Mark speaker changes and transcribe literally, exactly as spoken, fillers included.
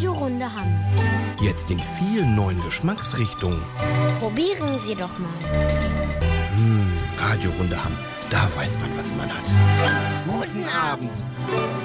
Speaker 1: Radio Runde Hamm.
Speaker 2: Jetzt in vielen neuen Geschmacksrichtungen.
Speaker 1: Probieren Sie doch mal.
Speaker 2: Hm, Radio Runde Hamm, da weiß man, was man hat.
Speaker 3: Guten Abend.